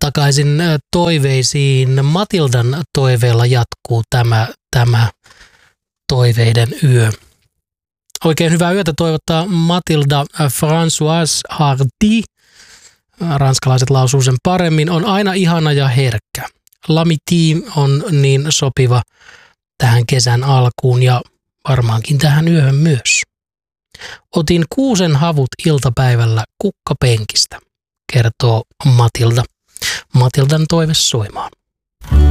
takaisin toiveisiin. Matildan toiveella jatkuu tämä toiveiden yö. Oikein hyvää yötä toivottaa Matilda Françoise Hardy. Ranskalaiset lausuu sen paremmin. On aina ihana ja herkkä. L'amitié on niin sopiva tähän kesän alkuun ja varmaankin tähän yöhön myös. Otin 6 havut iltapäivällä kukkapenkistä, kertoo Matilda. Matildan toive soimaan.